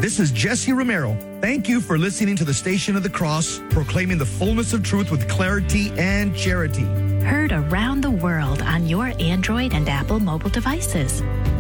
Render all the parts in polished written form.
This is Jesse Romero. Thank you for listening to the Station of the Cross, proclaiming the fullness of truth with clarity and charity. Heard around the world on your Android and Apple mobile devices.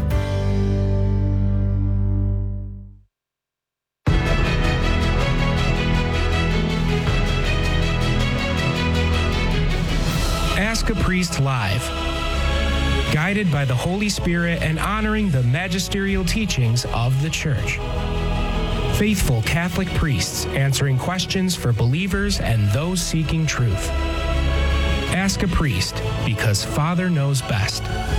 Ask a Priest Live. Guided by the Holy Spirit and honoring the magisterial teachings of the Church. Faithful Catholic priests answering questions for believers and those seeking truth. Ask a Priest, because Father knows best.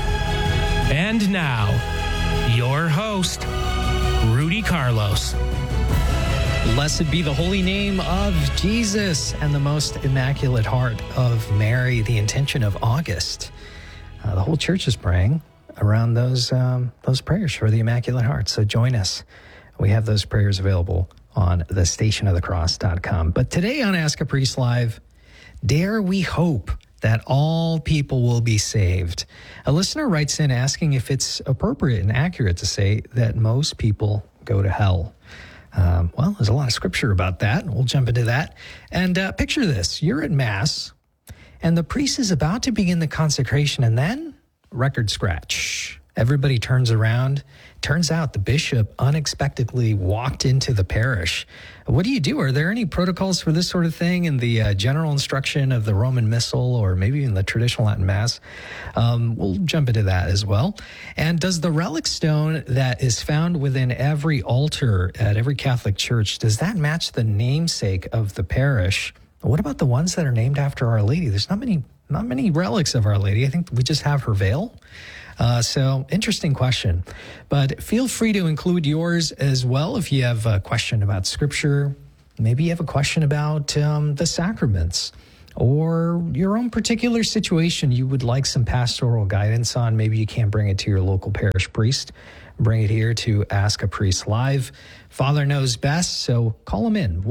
And now, your host, Rudy Carlos. Blessed be the holy name of Jesus and the most immaculate heart of Mary, the intention of August. The whole church is praying around those prayers for the Immaculate Heart. So join us. We have those prayers available on thestationofthecross.com. But today on Ask a Priest Live, dare we hope that all people will be saved? A listener writes in asking if it's appropriate and accurate to say that most people go to hell. Well, there's a lot of scripture about that. We'll jump into that. And picture this. You're at Mass, and the priest is about to begin the consecration, and then record scratch. Everybody turns around. Turns out the bishop unexpectedly walked into the parish. What do you do? Are there any protocols for this sort of thing in the general instruction of the Roman Missal or maybe in the traditional Latin Mass? We'll jump into that as well. And does the relic stone that is found within every altar at every Catholic church, does that match the namesake of the parish? What about the ones that are named after Our Lady? There's not many relics of Our Lady. I think we just have her veil. So interesting question, but feel free to include yours as well. If you have a question about scripture, maybe you have a question about the sacraments or your own particular situation you would like some pastoral guidance on. Maybe you can't bring it to your local parish priest. Bring it here to Ask a Priest Live. Father knows best, so call him in,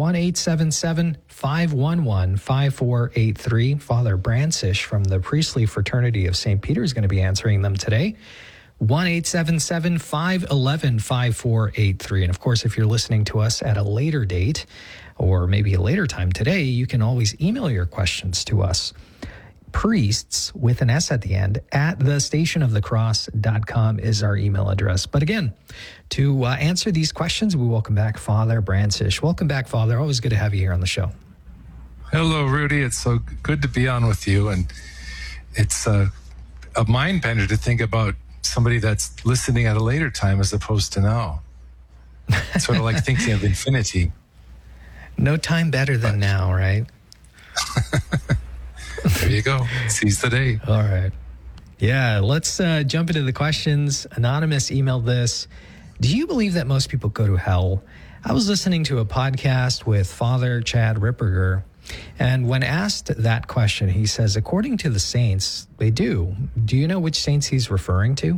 1-877-511-5483. Father Brancish from the Priestly Fraternity of St. Peter is going to be answering them today, 1-877-511-5483. And of course, if you're listening to us at a later date or maybe a later time today, you can always email your questions to us. Priests with an S at the end at thestationofthecross.com is our email address. But again, to answer these questions, we welcome back Father Brancish. Welcome back, Father. Always good to have you here on the show. Hello, Rudy. It's so good to be on with you. And it's a mind bender to think about somebody that's listening at a later time as opposed to now. It's sort of like thinking of infinity. No time better than now, right? There you go. Seize the day. All right. Yeah, let's jump into the questions. Anonymous emailed this. Do you believe that most people go to hell? I was listening to a podcast with Father Chad Ripperger, and when asked that question, he says, according to the saints, they do. Do you know which saints he's referring to?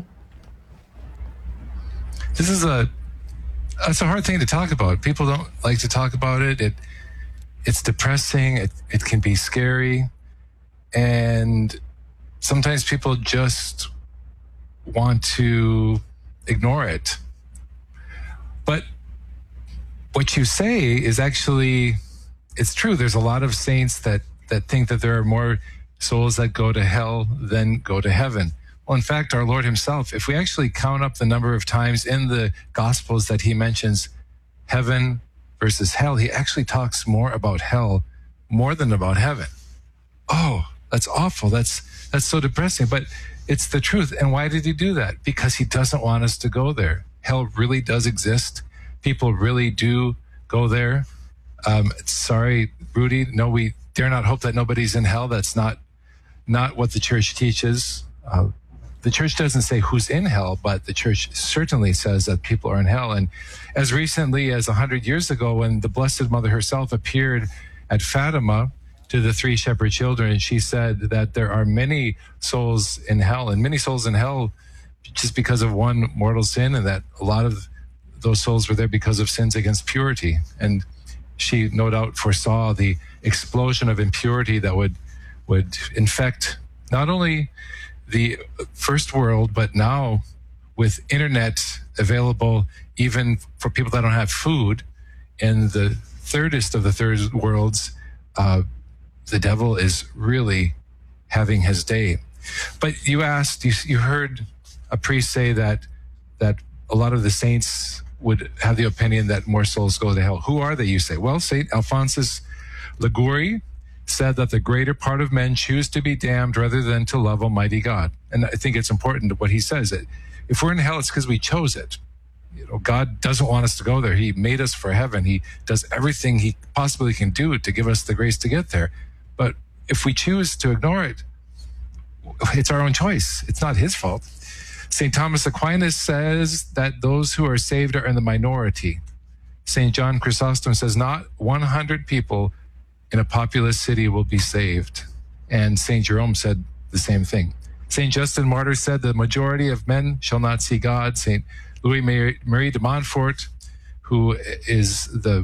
It's a hard thing to talk about. People don't like to talk about it. It's depressing. It can be scary. And sometimes people just want to ignore it. But what you say is actually, it's true. There's a lot of saints that think that there are more souls that go to hell than go to heaven. Well, in fact, our Lord himself, if we actually count up the number of times in the Gospels that he mentions heaven versus hell, he actually talks more about hell more than about heaven. Oh, that's awful. That's so depressing, but it's the truth. And why did he do that? Because he doesn't want us to go there. Hell really does exist. People really do go there. Sorry, Rudy. No, we dare not hope that nobody's in hell. That's not what the church teaches. The church doesn't say who's in hell, but the church certainly says that people are in hell. And as recently as 100 years ago, when the Blessed Mother herself appeared at Fatima to the three shepherd children, and she said that there are many souls in hell, and many souls in hell just because of one mortal sin, and that a lot of those souls were there because of sins against purity. And she no doubt foresaw the explosion of impurity that would infect not only the first world, but now with internet available even for people that don't have food. In the thirdest of the third worlds, the devil is really having his day. But you asked, you heard a priest say that a lot of the saints would have the opinion that more souls go to hell. Who are they, you say? Well, St. Alphonsus Liguori said that the greater part of men choose to be damned rather than to love Almighty God. And I think it's important what he says. That if we're in hell, it's because we chose it. God doesn't want us to go there. He made us for heaven. He does everything he possibly can do to give us the grace to get there. But if we choose to ignore it, it's our own choice. It's not his fault. St. Thomas Aquinas says that those who are saved are in the minority. St. John Chrysostom says not 100 people in a populous city will be saved. And St. Jerome said the same thing. St. Justin Martyr said the majority of men shall not see God. St. Louis Marie de Montfort, who is the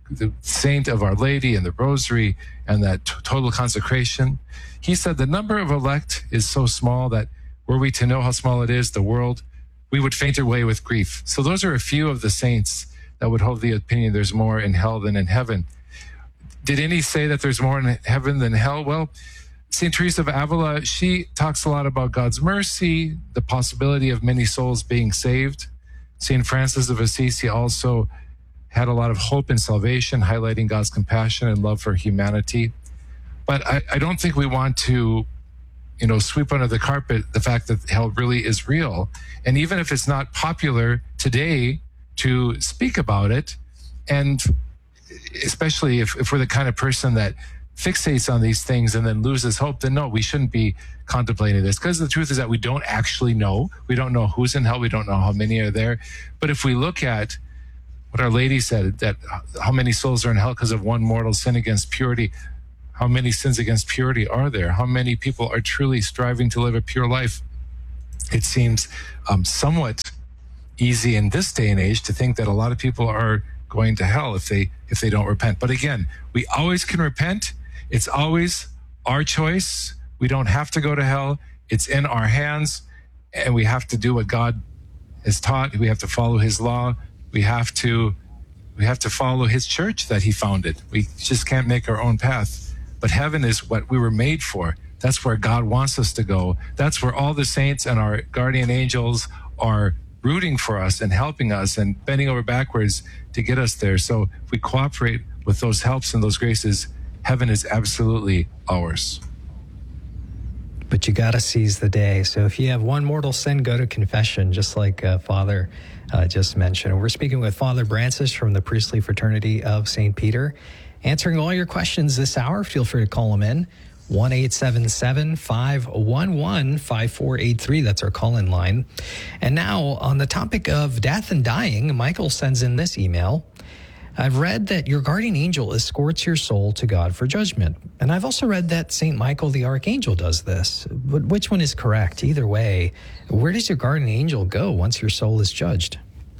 saint of Our Lady and the Rosary and that total consecration, he said the number of elect is so small that were we to know how small it is, the world, we would faint away with grief. So those are a few of the saints that would hold the opinion there's more in hell than in heaven. Did any say that there's more in heaven than hell? Well, St. Teresa of Avila, she talks a lot about God's mercy, the possibility of many souls being saved. St. Francis of Assisi also had a lot of hope in salvation, highlighting God's compassion and love for humanity. But I don't think we want to, sweep under the carpet the fact that hell really is real. And even if it's not popular today to speak about it, and especially if we're the kind of person that fixates on these things and then loses hope, then no, we shouldn't be contemplating this. Because the truth is that we don't actually know. We don't know who's in hell. We don't know how many are there. But if we look at what Our Lady said, that how many souls are in hell because of one mortal sin against purity, how many sins against purity are there? How many people are truly striving to live a pure life? It seems somewhat easy in this day and age to think that a lot of people are going to hell if they don't repent. But again, we always can repent. It's always our choice. We don't have to go to hell. It's in our hands, and we have to do what God has taught. We have to follow his law. We have to follow his church that he founded. We just can't make our own path. But heaven is what we were made for. That's where God wants us to go. That's where all the saints and our guardian angels are rooting for us and helping us and bending over backwards to get us there. So if we cooperate with those helps and those graces, heaven is absolutely ours. But you got to seize the day. So if you have one mortal sin, go to confession, just like Father just mentioned. We're speaking with Father Brancis from the Priestly Fraternity of St. Peter, answering all your questions this hour. Feel free to call them in. 1-877-511-5483. That's our call-in line. And now, on the topic of death and dying, Michael sends in this email. I've read that your guardian angel escorts your soul to God for judgment. And I've also read that St. Michael the Archangel does this. But which one is correct? Either way, where does your guardian angel go once your soul is judged?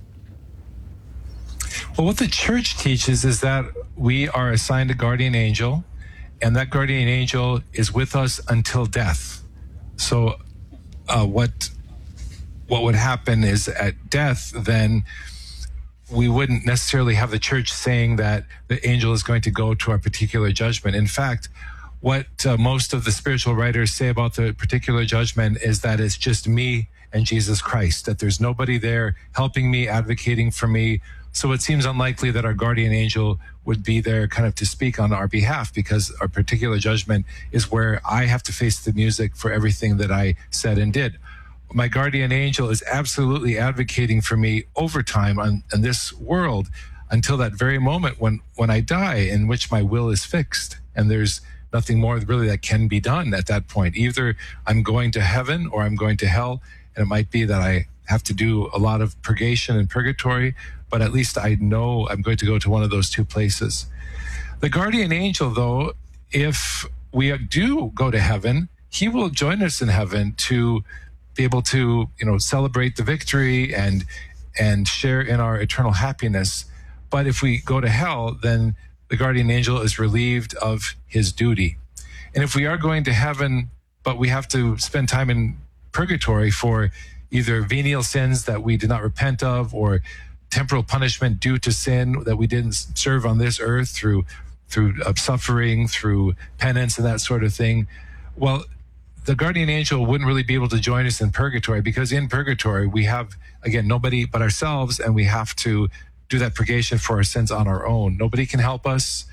Well, what the church teaches is that we are assigned a guardian angel, and that guardian angel is with us until death. So what would happen is at death, then we wouldn't necessarily have the church saying that the angel is going to go to our particular judgment. In fact, what most of the spiritual writers say about the particular judgment is that it's just me and Jesus Christ, that there's nobody there helping me, advocating for me. So it seems unlikely that our guardian angel would be there kind of to speak on our behalf, because our particular judgment is where I have to face the music for everything that I said and did. My guardian angel is absolutely advocating for me over time in this world until that very moment when I die, in which my will is fixed. And there's nothing more really that can be done at that point. Either I'm going to heaven or I'm going to hell. And it might be that I have to do a lot of purgation and purgatory, but at least I know I'm going to go to one of those two places. The guardian angel, though, if we do go to heaven, he will join us in heaven to be able to, celebrate the victory and share in our eternal happiness. But if we go to hell, then the guardian angel is relieved of his duty. And if we are going to heaven, but we have to spend time in purgatory for either venial sins that we did not repent of, or temporal punishment due to sin that we didn't serve on this earth through suffering, through penance and that sort of thing. Well, the guardian angel wouldn't really be able to join us in purgatory, because in purgatory we have, again, nobody but ourselves, and we have to do that purgation for our sins on our own. Nobody can help us.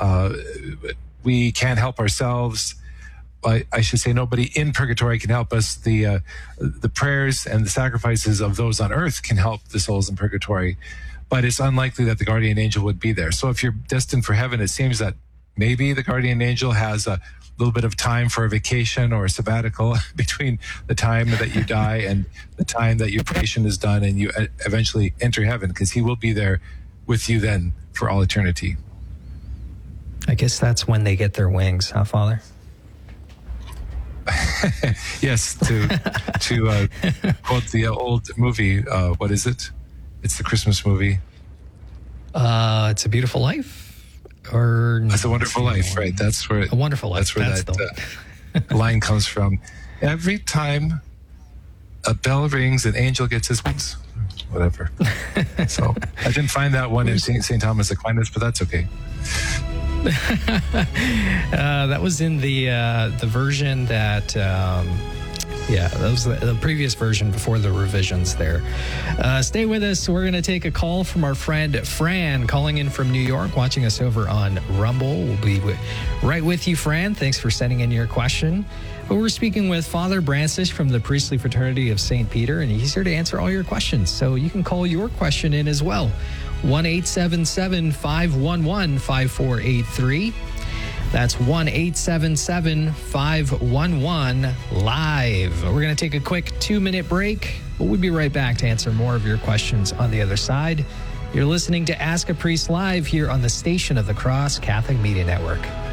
We can't help ourselves. I should say nobody in purgatory can help us. The prayers and the sacrifices of those on earth can help the souls in purgatory, but it's unlikely that the guardian angel would be there. So if you're destined for heaven, it seems that maybe the guardian angel has a little bit of time for a vacation or a sabbatical between the time that you die and the time that your purgation is done and you eventually enter heaven, because he will be there with you then for all eternity. I guess that's when they get their wings, huh, Father? Yes, to quote the old movie, what is it? It's the Christmas movie. It's a Beautiful Life, or It's a Wonderful Life, right? That's where A Wonderful Life. That's where that line comes from. Every time a bell rings, an angel gets his wings. Whatever. So I didn't find that one in St. Thomas Aquinas, but that's okay. That was in the version that, that was the previous version before the revisions there. Stay with us. We're going to take a call from our friend Fran, calling in from New York, watching us over on Rumble. We'll be right with you, Fran. Thanks for sending in your question. But we're speaking with Father Branstish from the Priestly Fraternity of St. Peter, and he's here to answer all your questions. So you can call your question in as well. 1-877-511-5483. That's 1-877-511-LIVE. We're going to take a quick 2-minute break, but we'll be right back to answer more of your questions on the other side. You're listening to Ask a Priest Live here on the Station of the Cross Catholic Media Network.